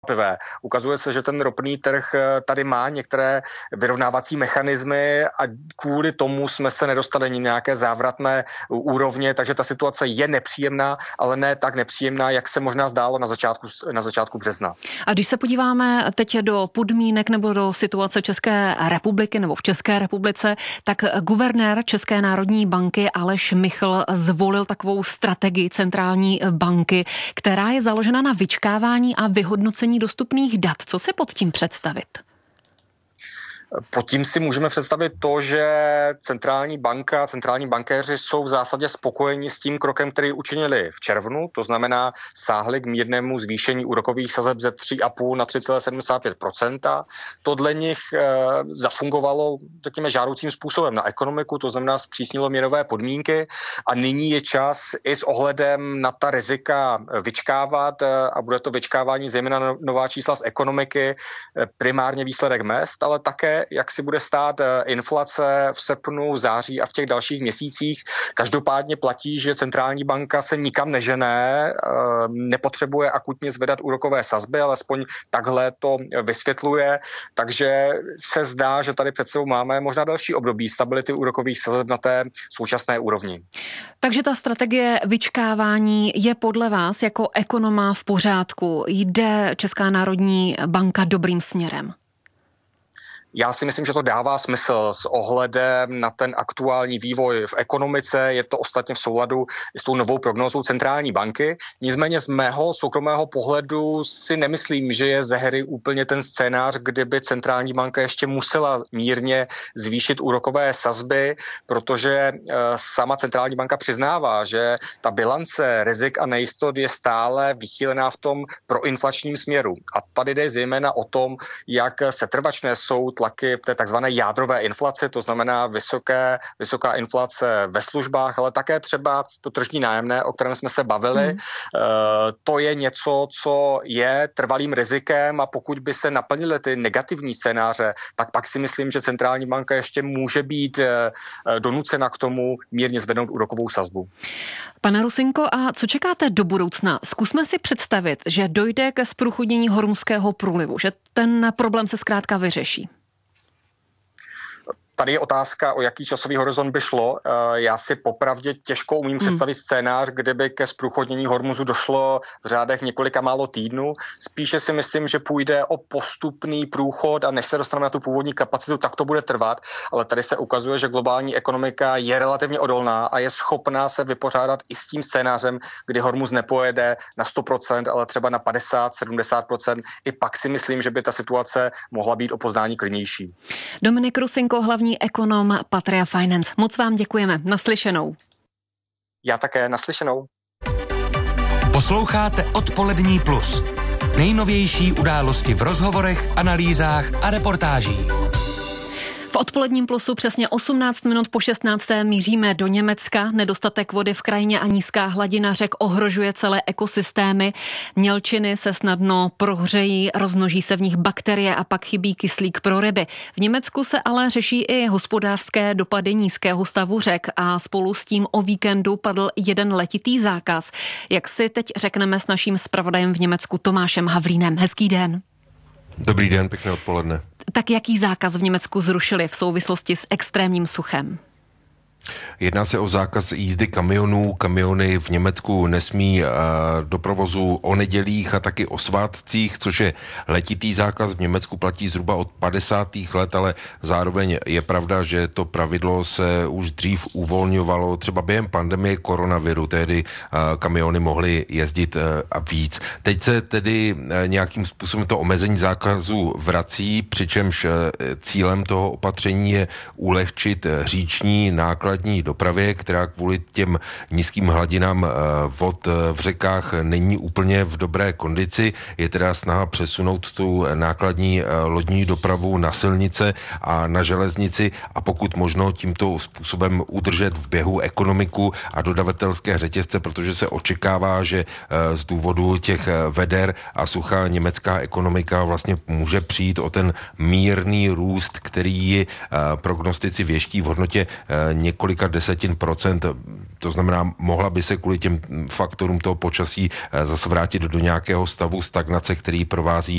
překvapivé. Ukazuje se, že ten ropný trh tady má některé vyrovnávací mechanismy a kvůli tomu jsme se nedostali nějaké závratné úrovně, takže ta situace je nepříjemná, ale ne tak nepříjemná, jak se možná zdálo na začátku března. A když se podíváme teď do podmínek nebo do situace České republiky nebo v České republice, tak guvernér České národní banky Aleš Michl zvolil takovou strategii centrální banky, která je založena na vyčkávání a vyhodnocení dostupných dat. Co si pod tím představit? Pod tím si můžeme představit to, že centrální bankéři jsou v zásadě spokojeni s tím krokem, který učinili v červnu, to znamená sáhli k mírnému zvýšení úrokových sazeb ze 3,5 na 3,75%. To dle nich zafungovalo, řekněme, žádoucím způsobem na ekonomiku, to znamená zpřísnilo měnové podmínky a nyní je čas i s ohledem na ta rizika vyčkávat a bude to vyčkávání zejména nová čísla z ekonomiky, primárně výsledek mezd, ale také jak si bude stát inflace v srpnu, v září a v těch dalších měsících. Každopádně platí, že centrální banka se nikam nežene, nepotřebuje akutně zvedat úrokové sazby, alespoň takhle to vysvětluje, takže se zdá, že tady před sebou máme možná další období stability úrokových sazeb na té současné úrovni. Takže ta strategie vyčkávání je podle vás jako ekonoma v pořádku? Jde Česká národní banka dobrým směrem? Já si myslím, že to dává smysl s ohledem na ten aktuální vývoj v ekonomice. Je to ostatně v souladu s tou novou prognózou centrální banky. Nicméně z mého soukromého pohledu si nemyslím, že je ze hry úplně ten scénář, kdyby centrální banka ještě musela mírně zvýšit úrokové sazby, protože sama centrální banka přiznává, že ta bilance rizik a nejistot je stále vychýlená v tom proinflačním směru. A tady jde zejména o tom, jak setrvačné jsou tlaky té takzvané jádrové inflace, to znamená vysoká inflace ve službách, ale také třeba to tržní nájemné, o kterém jsme se bavili. To je něco, co je trvalým rizikem a pokud by se naplnily ty negativní scénáře, tak pak si myslím, že centrální banka ještě může být donucena k tomu mírně zvednout úrokovou sazbu. Pane Rusinko, a co čekáte do budoucna? Zkusme si představit, že dojde ke zprůchodnění Hormuzského průlivu, že ten problém se zkrátka vyřeší. Tady je otázka, o jaký časový horizont by šlo. Já si popravdě těžko umím představit scénář, kdyby ke zprůchodnění Hormuzu došlo v řádech několika málo týdnů. Spíše si myslím, že půjde o postupný průchod a než se dostaneme na tu původní kapacitu, tak to bude trvat. Ale tady se ukazuje, že globální ekonomika je relativně odolná a je schopná se vypořádat i s tím scénářem, kdy Hormuz nepojede na 100%, ale třeba na 50-70%. I pak si myslím, že by ta situace mohla být o poznání klidnější. Dominik Rusinko, hlavní ekonom Patria Finance. Moc vám děkujeme. Naslyšenou. Já také, naslyšenou. Posloucháte Odpolední plus. Nejnovější události v rozhovorech, analýzách a reportážích. V Odpoledním plusu přesně 18 minut po 16. míříme do Německa. Nedostatek vody v krajině a nízká hladina řek ohrožuje celé ekosystémy. Mělčiny se snadno prohřejí, rozmnoží se v nich bakterie a pak chybí kyslík pro ryby. V Německu se ale řeší i hospodářské dopady nízkého stavu řek a spolu s tím o víkendu padl jeden letitý zákaz. Jak si teď řekneme s naším zpravodajem v Německu Tomášem Havlínem. Hezký den. Dobrý den, pěkné odpoledne. Tak jaký zákaz v Německu zrušili v souvislosti s extrémním suchem? Jedná se o zákaz jízdy kamionů. Kamiony v Německu nesmí do provozu o nedělích a taky o svátcích, což je letitý zákaz. V Německu platí zhruba od 50. let, ale zároveň je pravda, že to pravidlo se už dřív uvolňovalo třeba během pandemie koronaviru, tedy kamiony mohly jezdit a víc. Teď se tedy nějakým způsobem to omezení zákazu vrací, přičemž cílem toho opatření je ulehčit říční nákladní dopravě, která kvůli těm nízkým hladinám vod v řekách není úplně v dobré kondici. Je teda snaha přesunout tu nákladní lodní dopravu na silnice a na železnici a pokud možno tímto způsobem udržet v běhu ekonomiku a dodavatelské řetězce, protože se očekává, že z důvodu těch veder a sucha německá ekonomika vlastně může přijít o ten mírný růst, který prognostici věští v hodnotě několika desetin procent. To znamená, mohla by se kvůli těm faktorům toho počasí zase vrátit do nějakého stavu stagnace, který provází